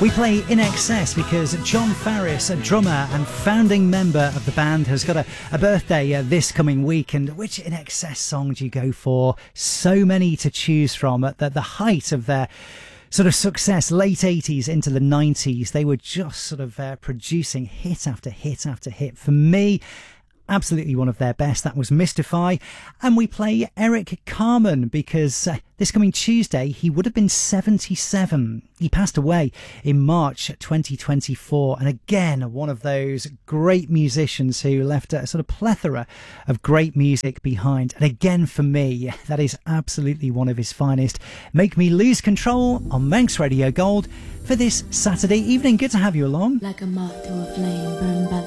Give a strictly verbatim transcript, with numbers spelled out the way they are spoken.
We play In Excess because John Farris, a drummer and founding member of the band, has got a, a birthday uh, this coming week. And which In Excess song do you go for? So many to choose from. At the, the height of their sort of success, late eighties into the nineties, they were just sort of uh, producing hit after hit after hit. For me, absolutely one of their best. That was Mystify. And we play Eric Carmen because uh, this coming Tuesday he would have been seventy-seven. He passed away in March twenty twenty-four, and again one of those great musicians who left a sort of plethora of great music behind. And again, for me, that is absolutely one of his finest. Make Me Lose Control on Manx Radio Gold for this Saturday evening. Good to have you along. Like a moth to a flame burned by